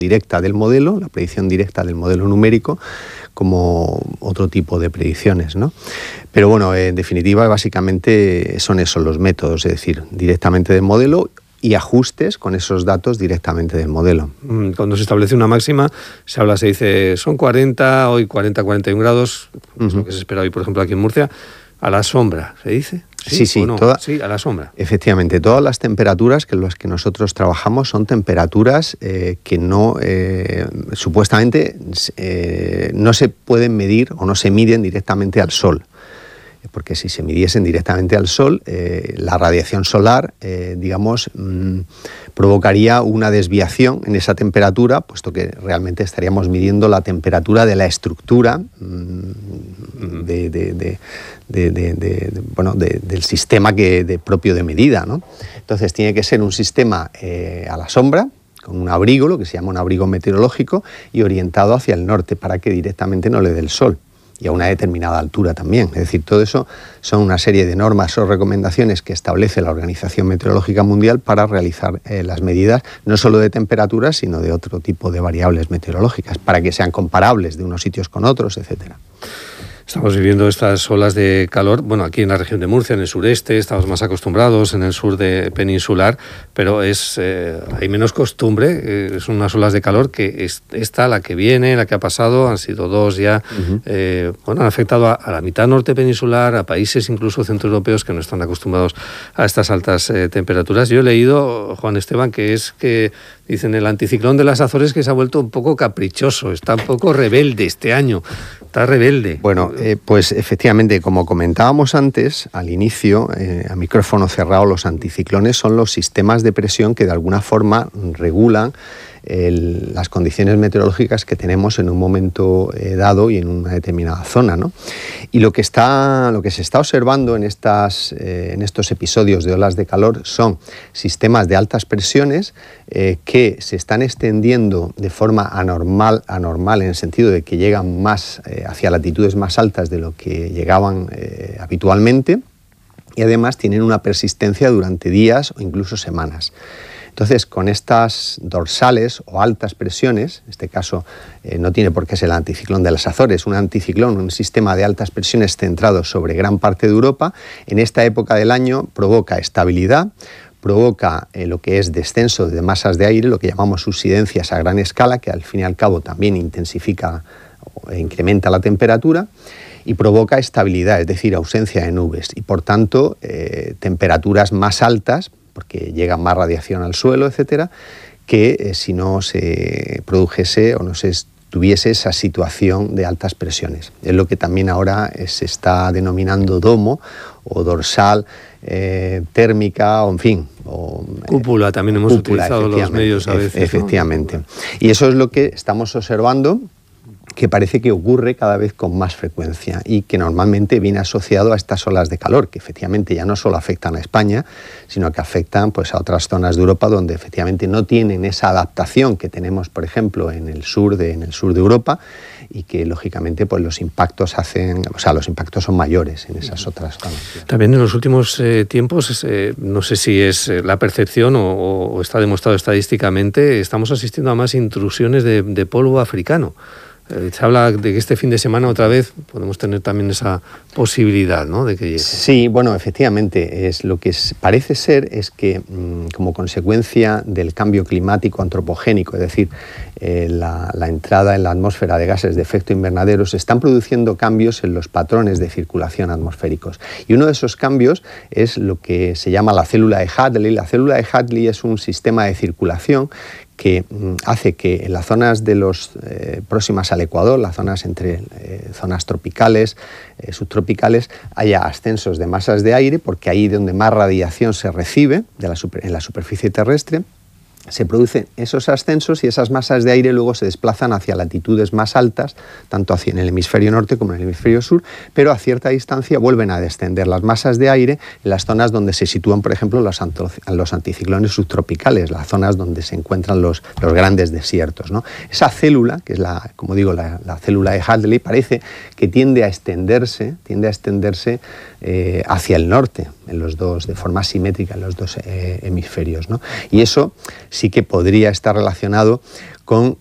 directa del modelo, la predicción directa del modelo numérico, como otro tipo de predicciones, ¿no? Pero bueno, en definitiva, básicamente son esos los métodos, es decir, directamente del modelo y ajustes con esos datos directamente del modelo. Cuando se establece una máxima, se dice, son 40, hoy 40, 41 grados, es lo que se espera hoy, por ejemplo, aquí en Murcia, a la sombra, ¿se dice? Sí, no? Sí, a la sombra. Efectivamente, todas las temperaturas que las que nosotros trabajamos son temperaturas que no, supuestamente, no se pueden medir o no se miden directamente al sol. Porque si se midiesen directamente al sol, la radiación solar, provocaría una desviación en esa temperatura, puesto que realmente estaríamos midiendo la temperatura de la estructura del sistema propio de medida, ¿no? Entonces tiene que ser un sistema a la sombra, con un abrigo, lo que se llama un abrigo meteorológico, y orientado hacia el norte para que directamente no le dé el sol. Y a una determinada altura también. Es decir, todo eso son una serie de normas o recomendaciones que establece la Organización Meteorológica Mundial para realizar las medidas, no solo de temperaturas, sino de otro tipo de variables meteorológicas, para que sean comparables de unos sitios con otros, etcétera. Estamos viviendo estas olas de calor, bueno, aquí en la región de Murcia, en el sureste, estamos más acostumbrados, en el sur peninsular, pero hay menos costumbre, son unas olas de calor que esta, la que viene, la que ha pasado, han sido 2 ya, han afectado a la mitad norte peninsular, a países incluso centroeuropeos que no están acostumbrados a estas altas temperaturas. Yo he leído, Juan Esteban, que dicen el anticiclón de las Azores que se ha vuelto un poco caprichoso, está un poco rebelde este año. Está rebelde. Bueno, pues efectivamente, como comentábamos antes, al inicio, a micrófono cerrado, los anticiclones son los sistemas de presión que de alguna forma regulan las condiciones meteorológicas que tenemos en un momento dado y en una determinada zona, ¿no? Y lo que se está observando en estos episodios de olas de calor son sistemas de altas presiones que se están extendiendo de forma anormal en el sentido de que llegan más hacia latitudes más altas de lo que llegaban habitualmente, y además tienen una persistencia durante días o incluso semanas. Entonces, con estas dorsales o altas presiones, en este caso no tiene por qué ser el anticiclón de las Azores, un anticiclón, un sistema de altas presiones centrado sobre gran parte de Europa, en esta época del año provoca estabilidad, provoca lo que es descenso de masas de aire, lo que llamamos subsidencias a gran escala, que al fin y al cabo también intensifica o incrementa la temperatura, y provoca estabilidad, es decir, ausencia de nubes, y por tanto temperaturas más altas, porque llega más radiación al suelo, etcétera, que si no se produjese o no se tuviese esa situación de altas presiones. Es lo que también ahora se está denominando domo o dorsal térmica, o en fin. Cúpula, también hemos utilizado los medios a veces. Efectivamente. ¿No? Y eso es lo que estamos observando, que parece que ocurre cada vez con más frecuencia y que normalmente viene asociado a estas olas de calor, que efectivamente ya no solo afectan a España, sino que afectan pues, a otras zonas de Europa donde efectivamente no tienen esa adaptación que tenemos, por ejemplo, en el sur de Europa, y que lógicamente pues, los impactos son mayores en esas otras zonas. También en los últimos tiempos, no sé si es la percepción o está demostrado estadísticamente, estamos asistiendo a más intrusiones de polvo africano. Se habla de que este fin de semana otra vez podemos tener también esa posibilidad, ¿no?, de que llegue. Sí, bueno, efectivamente, lo que parece ser es que como consecuencia del cambio climático antropogénico, es decir, la entrada en la atmósfera de gases de efecto invernadero, se están produciendo cambios en los patrones de circulación atmosféricos. Y uno de esos cambios es lo que se llama la célula de Hadley. La célula de Hadley es un sistema de circulación que hace que en las zonas próximas al Ecuador, las zonas entre zonas tropicales, subtropicales, haya ascensos de masas de aire, porque ahí es donde más radiación se recibe en la superficie terrestre. Se producen esos ascensos y esas masas de aire luego se desplazan hacia latitudes más altas, tanto hacia en el hemisferio norte como en el hemisferio sur, pero a cierta distancia vuelven a descender las masas de aire en las zonas donde se sitúan, por ejemplo, los anticiclones subtropicales, las zonas donde se encuentran los grandes desiertos, ¿no? Esa célula, que es la célula de Hadley, parece que tiende a extenderse hacia el norte, de forma simétrica en los dos hemisferios, ¿no? Y eso sí que podría estar relacionado con